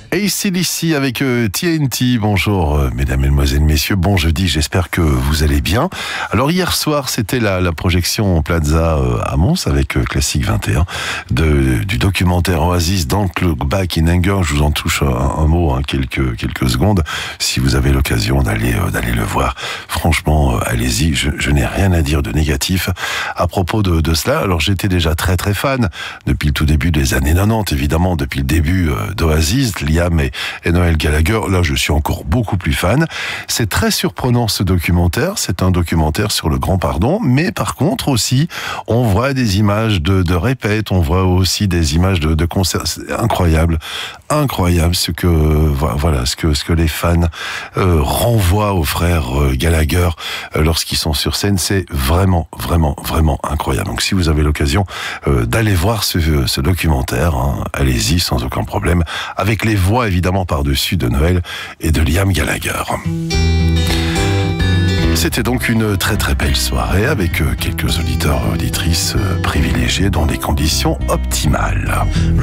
AC/DC avec TNT. Bonjour mesdames, mesdemoiselles, messieurs, bon jeudi, j'espère que vous allez bien. Alors hier soir, c'était la projection Plaza à Mons avec Classique 21 du documentaire Oasis Don't Look Back in Anger. Je vous en touche un mot, quelques secondes, si vous avez l'occasion d'aller le voir. Franchement, allez-y, je n'ai rien à dire de négatif à propos de cela. Alors j'étais déjà très très fan depuis le tout début des années 90, évidemment, depuis le début d'Oasis, Liam et Noel Gallagher. Là, je suis encore beaucoup plus fan. C'est très surprenant ce documentaire. C'est un documentaire sur le grand pardon, mais par contre aussi, on voit des images de répètes, on voit aussi des images de concerts. C'est incroyable ce que les fans renvoient aux frères Gallagher lorsqu'ils sont sur scène. C'est vraiment incroyable. Donc si vous avez l'occasion d'aller voir ce documentaire, allez-y sans aucun problème, avec les voix évidemment par-dessus de Noël et de Liam Gallagher. C'était donc une très très belle soirée avec quelques auditeurs et auditrices privilégiés dans des conditions optimales.